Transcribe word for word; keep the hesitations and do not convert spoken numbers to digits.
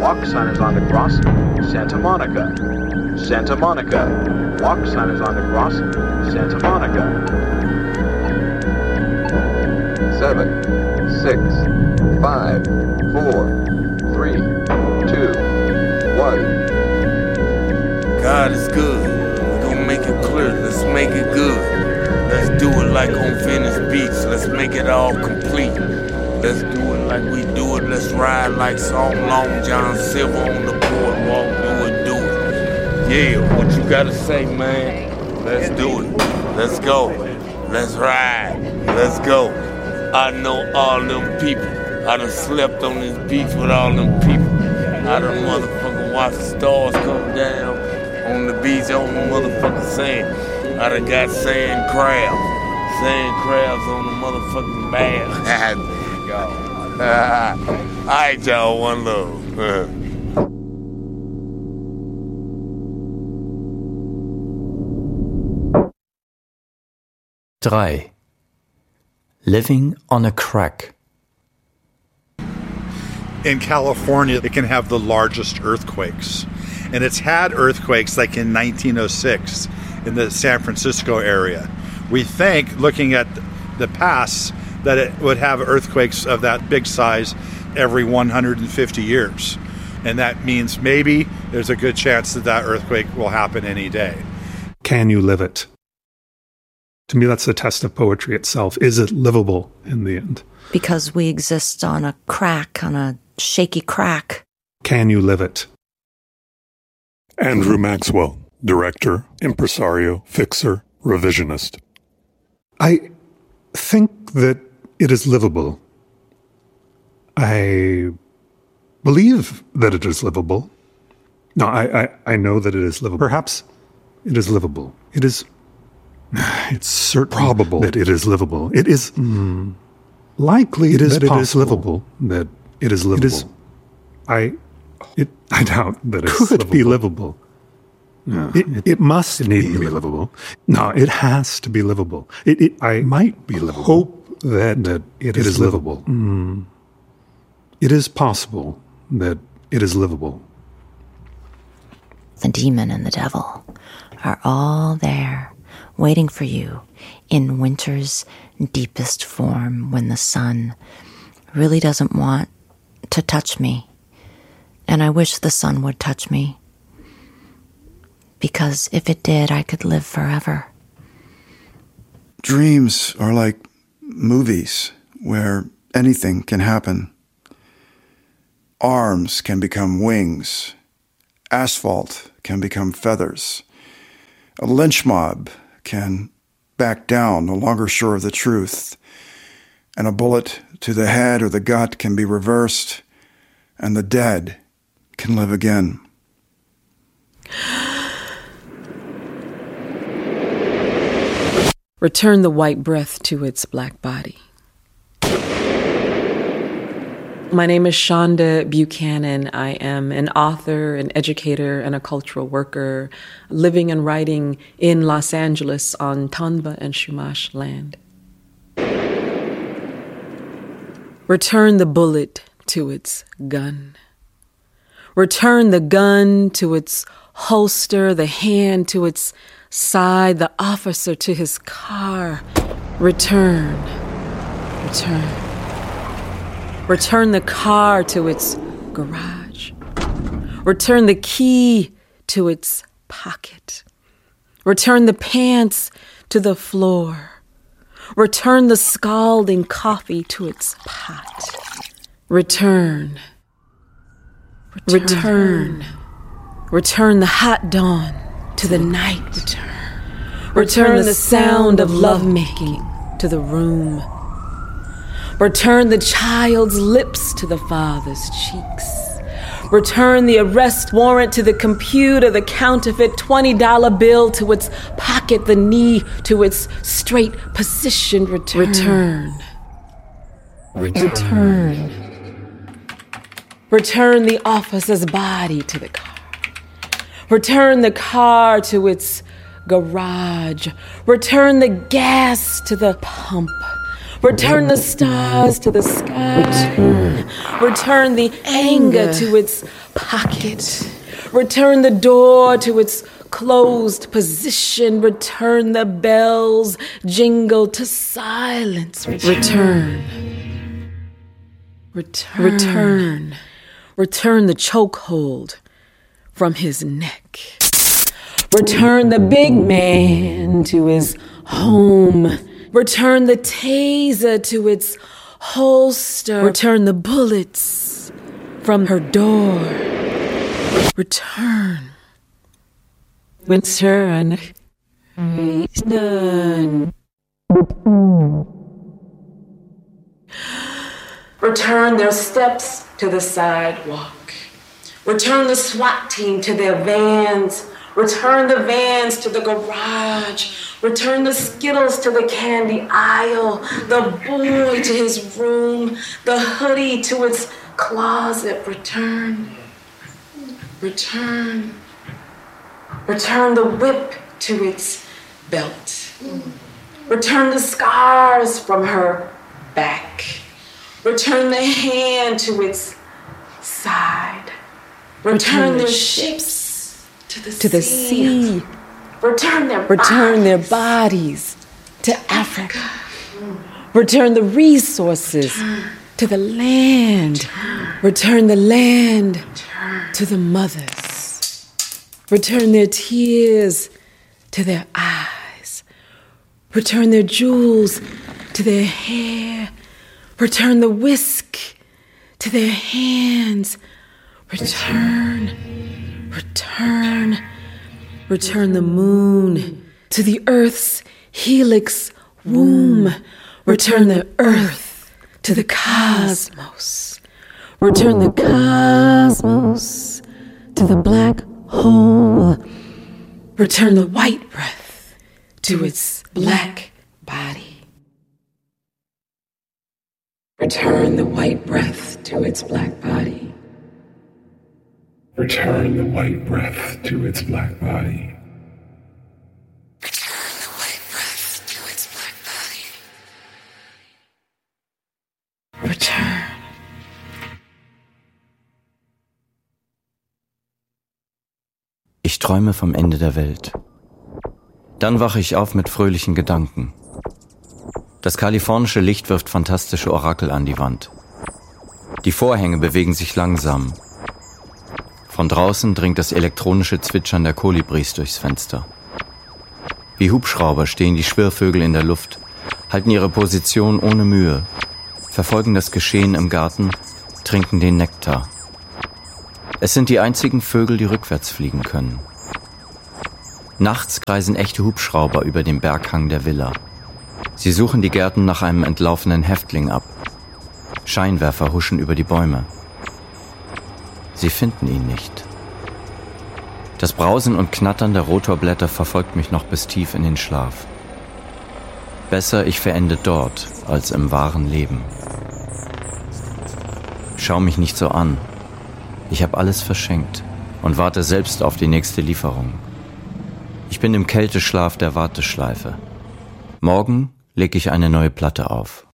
Walk sign is on the cross. Santa Monica. Santa Monica. Walk sign is on the cross. Santa Monica. Seven, six, five, four, three, two, one. God is good. We're gonna make it clear. Let's make it good. Let's do it like on Venice Beach. Let's make it all complete. Let's do it like we do it. Let's ride like Song Long John Silver on the boardwalk. Do it, do it. Yeah, what you gotta say, man? Let's do it. Let's go. Let's ride. Let's go. I know all them people. I done slept on this beach with all them people. I done motherfucking watched the stars come down on the beach on the motherfucking sand. I done got sand crabs. Sand crabs on the motherfucking bath. All right, y'all, one love. Drei. Living on a crack. In California, it can have the largest earthquakes. And it's had earthquakes like in nineteen oh six in the San Francisco area. We think, looking at the past, that it would have earthquakes of that big size every one hundred fifty years. And that means maybe there's a good chance that that earthquake will happen any day. Can you live it? To me, that's the test of poetry itself. Is it livable in the end? Because we exist on a crack, on a shaky crack. Can you live it? Andrew Maxwell, director, impresario, fixer, revisionist. I think that it is livable. I believe that it is livable. No, I, I, I know that it is livable. Perhaps it is livable. It is... It's certain probable that it is livable. It is mm, likely it is that it is livable. That it is livable. It is, I, it, I doubt that it could livable. be livable. No, it, it, it must it need be to be livable. No, it has to be livable. It, it I might be livable. Hope that that it, it is, is livable. livable. Mm, it is possible that it is livable. The demon and the devil are all there, waiting for you in winter's deepest form when the sun really doesn't want to touch me. And I wish the sun would touch me, because if it did, I could live forever. Dreams are like movies where anything can happen. Arms can become wings. Asphalt can become feathers. A lynch mob can back down, no longer sure of the truth. And a bullet to the head or the gut can be reversed, and the dead can live again. Return the white breath to its black body. My name is Shonda Buchanan. I am an author, an educator, and a cultural worker living and writing in Los Angeles on Tonva and Chumash land. Return the bullet to its gun. Return the gun to its holster, the hand to its side, the officer to his car. Return. Return. Return the car to its garage. Return the key to its pocket. Return the pants to the floor. Return the scalding coffee to its pot. Return. Return. Return the hot dawn to the night. Return. Return the sound of lovemaking to the room. Return the child's lips to the father's cheeks. Return the arrest warrant to the computer, the counterfeit twenty dollar bill to its pocket, the knee to its straight position. Return. Return. Return. Return the officer's body to the car. Return the car to its garage. Return the gas to the pump. Return the stars to the sky. Return. Return the anger to its pocket. Return the door to its closed position. Return the bells jingle to silence. Return. Return. Return. Return the chokehold from his neck. Return the big man to his home. Return the taser to its holster. Return the bullets from her door. Return. Return. Return. Return their steps to the sidewalk. Return the SWAT team to their vans. Return the vans to the garage. Return the Skittles to the candy aisle. The boy to his room. The hoodie to its closet. Return. Return. Return the whip to its belt. Return the scars from her back. Return the hand to its side. Return, Return their ships to the, to the sea. sea. Return their Return bodies. their bodies to Africa. Return the resources Return. to the land. Return. Return the land Return. to the mothers. Return their tears to their eyes. Return their jewels to their hair. Return the whisk to their hands. Return, return, return the moon to the earth's helix womb. Return the earth to the cosmos. Return the cosmos to the black hole. Return the white breath to its black body. Return the white breath to its black body. Return the white breath to its black body. Return the white breath to its black body. Return. Ich träume vom Ende der Welt. Dann wache ich auf mit fröhlichen Gedanken. Das kalifornische Licht wirft fantastische Orakel an die Wand. Die Vorhänge bewegen sich langsam. Von draußen dringt das elektronische Zwitschern der Kolibris durchs Fenster. Wie Hubschrauber stehen die Schwirrvögel in der Luft, halten ihre Position ohne Mühe, verfolgen das Geschehen im Garten, trinken den Nektar. Es sind die einzigen Vögel, die rückwärts fliegen können. Nachts kreisen echte Hubschrauber über dem Berghang der Villa. Sie suchen die Gärten nach einem entlaufenen Häftling ab. Scheinwerfer huschen über die Bäume. Sie finden ihn nicht. Das Brausen und Knattern der Rotorblätter verfolgt mich noch bis tief in den Schlaf. Besser, ich verende dort, als im wahren Leben. Schau mich nicht so an. Ich habe alles verschenkt und warte selbst auf die nächste Lieferung. Ich bin im Kälteschlaf der Warteschleife. Morgen lege ich eine neue Platte auf.